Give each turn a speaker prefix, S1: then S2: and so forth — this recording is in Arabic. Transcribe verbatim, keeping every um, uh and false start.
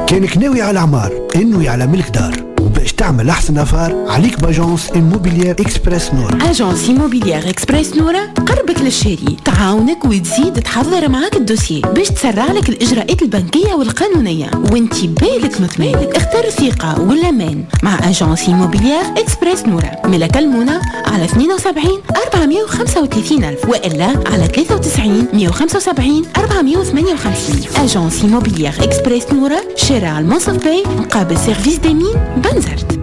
S1: كانك ناوي على عمار، انوي على ملك دار، وباش تعمل احسن افار عليك باجونس إيموبيليير إكسبرس نورا.
S2: اجونس إيموبيليير إكسبرس نورا قربك للشاري، تعاونك وتزيد تحضر معاك الدوسيي باش تسرع لك الاجراءات البنكيه والقانونيه، وانتي بالك مطمئن. اختار الثقه والامان مع اجونس إيموبيليير إكسبرس نورا. ملا كلمونا على اثنين وسبعين أربعمائة وخمسة وثلاثين ألف والا على ثلاثة وتسعين مائة وخمسة وسبعين أربعمائة وثمانية وخمسين. اجونس إيموبيليير إكسبرس نورا، شارع المنصف باي مقابل سيرفيس ديمين بنزرت.